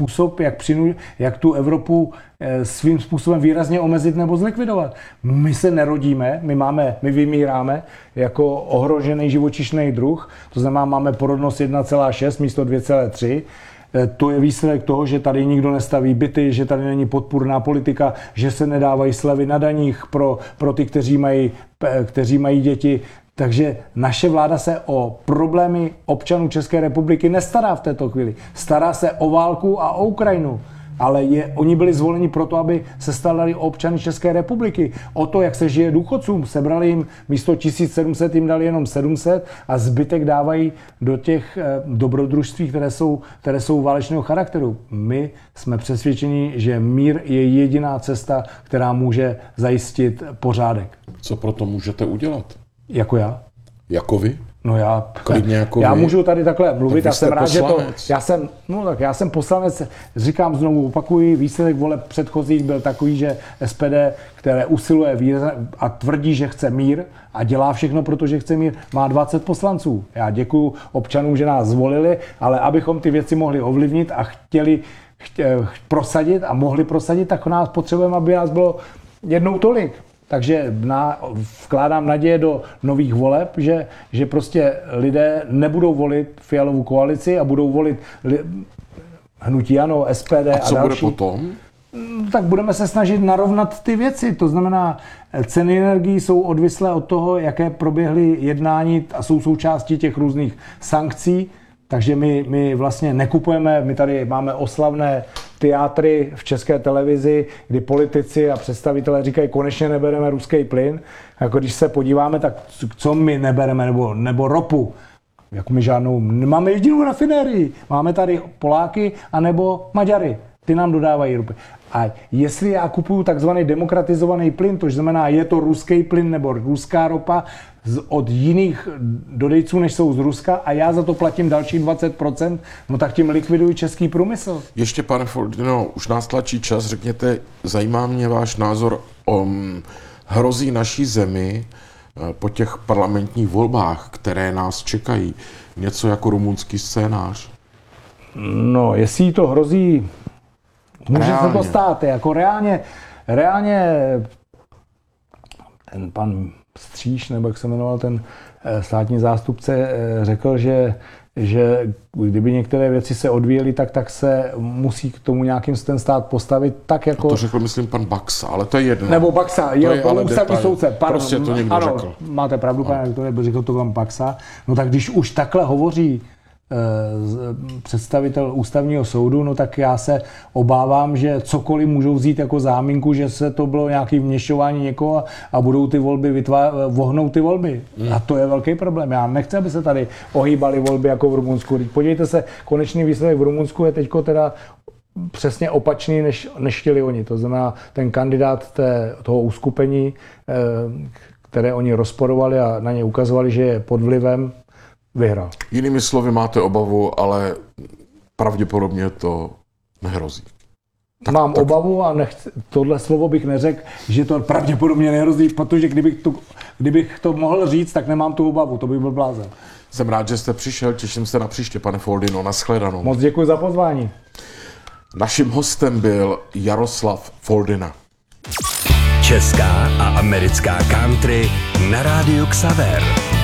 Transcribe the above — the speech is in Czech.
způsob, jak tu Evropu svým způsobem výrazně omezit nebo zlikvidovat. My se nerodíme, my vymíráme jako ohrožený živočišný druh, to znamená, máme porodnost 1,6 místo 2,3. To je výsledek toho, že tady nikdo nestaví byty, že tady není podpůrná politika, že se nedávají slevy na daních pro ty, kteří mají děti. Takže naše vláda se o problémy občanů České republiky nestará v této chvíli. Stará se o válku a o Ukrajinu. Ale oni byli zvoleni proto, aby se starali o občany České republiky. O to, jak se žije důchodcům. Sebrali jim místo 1700, jim dali jenom 700 a zbytek dávají do těch dobrodružství, které jsou válečného charakteru. My jsme přesvědčeni, že mír je jediná cesta, která může zajistit pořádek. Co proto můžete udělat? Jako já? Jako vy? No já můžu tady takhle mluvit, já jsem rád, poslanec. že já jsem poslanec, říkám znovu, opakuji, výsledek voleb předchozích byl takový, že SPD, které usiluje a tvrdí, že chce mír a dělá všechno, protože chce mír, má 20 poslanců. Já děkuju občanům, že nás zvolili, ale abychom ty věci mohli ovlivnit a chtěli prosadit a mohli prosadit, tak nás potřebujeme, aby nás bylo jednou tolik. Takže vkládám naděje do nových voleb, že prostě lidé nebudou volit Fialovu koalici a budou volit hnutí ANO, SPD a co další. bude potom? Tak budeme se snažit narovnat ty věci. To znamená, ceny energií jsou odvislé od toho, jaké proběhly jednání a jsou součástí těch různých sankcí. Takže my vlastně nekupujeme, my tady máme oslavné teátry v České televizi, kdy politici a představitelé říkají, konečně nebereme ruský plyn. Jako když se podíváme, tak co my nebereme, nebo ropu. Jako my žádnou, nemáme jedinou rafinérii. Máme tady Poláky anebo Maďary. Ty nám dodávají ropy. A jestli já kupuju takzvaný demokratizovaný plyn, to znamená, je to ruský plyn nebo ruská ropa od jiných dodejců, než jsou z Ruska, a já za to platím další 20%, no tak tím likviduji český průmysl. Ještě, pane Foldyno, už nás tlačí čas, řekněte, zajímá mě váš názor, hrozí naší zemi po těch parlamentních volbách, které nás čekají, něco jako rumunský scénář? No, jestli to hrozí, může se to stát, jako reálně ten pan Stříš, nebo jak se jmenoval ten státní zástupce, řekl, že kdyby některé věci se odvíjely, tak se musí k tomu nějakým ten stát postavit tak jako... To řekl, myslím, pan Baxa, ale to je jedno. Nebo Baxa, ústavní soudce. Prostě to někdo řekl. Máte pravdu, pane rektore, řekl to pan Baxa. No tak když už takhle hovoří představitel ústavního soudu, no tak já se obávám, že cokoliv můžou vzít jako záminku, že se to bylo nějaké vměšování někoho a budou ty volby vohnou ty volby. A to je velký problém. Já nechci, aby se tady ohýbaly volby jako v Rumunsku. Podívejte se, konečný výsledek v Rumunsku je teďko teda přesně opačný, než chtěli oni. To znamená, ten kandidát toho uskupení, které oni rozporovali a na ně ukazovali, že je pod vlivem, vyhrál. Jinými slovy, máte obavu, ale pravděpodobně to nehrozí. Mám obavu a tohle slovo bych neřekl, že to pravděpodobně nehrozí, protože kdybych to mohl říct, tak nemám tu obavu, to bych byl blázen. Jsem rád, že jste přišel, těším se na příště, pane Foldyno, nashledanou. Moc děkuji za pozvání. Naším hostem byl Jaroslav Foldyna. Česká a americká country na rádiu Xaver.